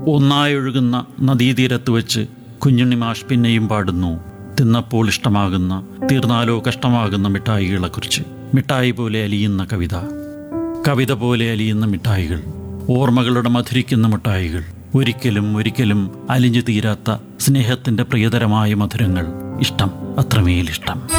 ഒന്നായൊഴുകുന്ന നദീതീരത്ത് വെച്ച് കുഞ്ഞുണ്ണി മാഷ് പിന്നെയും പാടുന്നു തിന്നപ്പോൾ ഇഷ്ടമാകുന്ന തീർന്നാലോ കഷ്ടമാകുന്ന മിഠായികളെക്കുറിച്ച്. മിഠായി പോലെ അലിയുന്ന കവിത, കവിത പോലെ അലിയുന്ന മിഠായികൾ, ഓർമ്മകളുടെ മധുരിക്കുന്ന മിഠായികൾ, ഒരിക്കലും ഒരിക്കലും അലിഞ്ഞു തീരാത്ത സ്നേഹത്തിൻ്റെ പ്രിയതരമായ മധുരങ്ങൾ. ഇഷ്ടം, അത്രമേലിഷ്ടം.